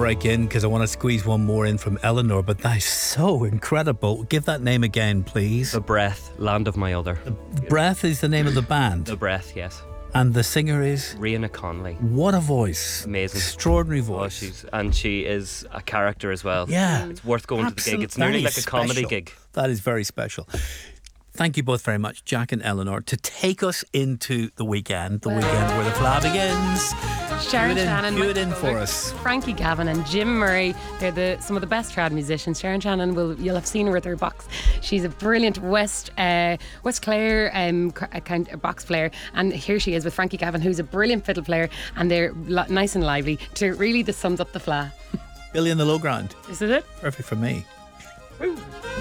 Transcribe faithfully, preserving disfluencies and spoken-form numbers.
break in because I want to squeeze one more in from Eleanor, but that is so incredible. Give that name again, please. The Breath, Land of My Other. The Breath is the name of the band. The Breath, yes. And the singer is? Rihanna Conley. What a voice. Amazing. Extraordinary voice. Oh, she's, and she is a character as well. Yeah. It's worth going Absolute, to the gig. It's nearly like a comedy special. gig. That is very special. Thank you both very much, Jack and Eleanor, to take us into the weekend, the weekend where the fla begins. Sharon Do it in, Shannon, do it Michael in for Fuller, us. Frankie Gavin and Jim Murray. They're the some of the best trad musicians. Sharon Shannon, will you'll have seen her with her box. She's a brilliant West uh, West Clare um, kind of box player, and here she is with Frankie Gavin, who's a brilliant fiddle player, and they're lo- nice and lively. To really, this sums up the fla. Billy in the Low Ground. Is it it? Perfect for me. Ooh.